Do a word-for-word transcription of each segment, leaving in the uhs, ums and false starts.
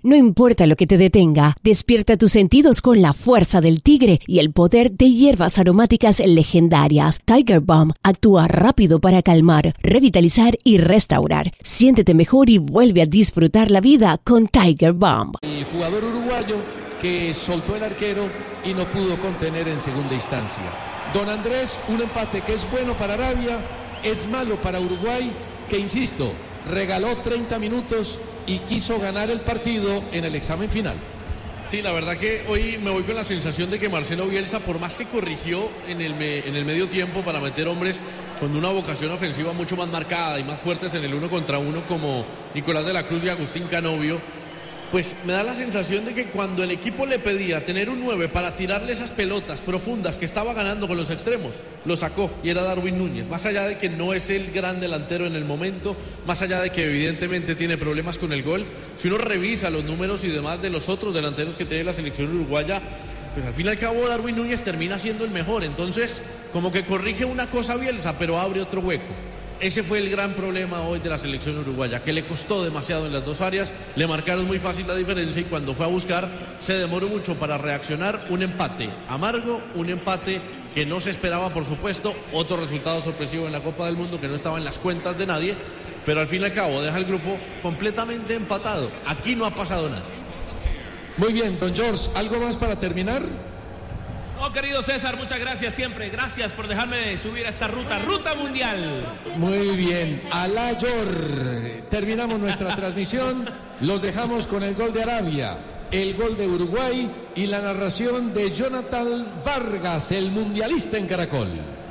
No importa lo que te detenga, despierta tus sentidos con la fuerza del tigre y el poder de hierbas aromáticas legendarias. Tiger Balm actúa rápido para calmar, revitalizar y restaurar. Siéntete mejor y vuelve a disfrutar la vida con Tiger Balm. El jugador uruguayo que soltó el arquero y no pudo contener en segunda instancia. Don Andrés, un empate que es bueno para Arabia, es malo para Uruguay, que insisto, regaló treinta minutos y quiso ganar el partido en el examen final. Sí, la verdad que hoy me voy con la sensación de que Marcelo Bielsa, por más que corrigió en el, me, en el medio tiempo para meter hombres con una vocación ofensiva mucho más marcada y más fuertes en el uno contra uno como Nicolás de la Cruz y Agustín Canovio, pues me da la sensación de que cuando el equipo le pedía tener un nueve para tirarle esas pelotas profundas que estaba ganando con los extremos, lo sacó y era Darwin Núñez. Más allá de que no es el gran delantero en el momento, más allá de que evidentemente tiene problemas con el gol, si uno revisa los números y demás de los otros delanteros que tiene la selección uruguaya, pues al fin y al cabo Darwin Núñez termina siendo el mejor. Entonces, como que corrige una cosa Bielsa, pero abre otro hueco. Ese fue el gran problema hoy de la selección uruguaya, que le costó demasiado en las dos áreas, le marcaron muy fácil la diferencia y cuando fue a buscar se demoró mucho para reaccionar. Un empate amargo, un empate que no se esperaba, por supuesto, otro resultado sorpresivo en la Copa del Mundo que no estaba en las cuentas de nadie, pero al fin y al cabo deja el grupo completamente empatado. Aquí no ha pasado nada. Muy bien, don George, ¿algo más para terminar? No, querido César, muchas gracias siempre. Gracias por dejarme subir a esta ruta, ruta mundial. Muy bien, Alá Yor. Terminamos nuestra transmisión. Los dejamos con el gol de Arabia, el gol de Uruguay y la narración de Jonathan Vargas, el mundialista en Caracol.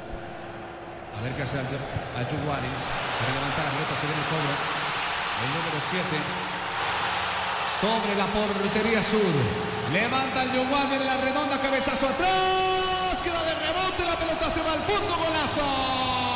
A ver qué hace Ayuwari para levantar la pelota, se viene el cobro. El número siete sobre la portería sur. Levanta el Yuguán, viene la redonda, cabezazo atrás, queda de rebote, la pelota se va al fondo, golazo.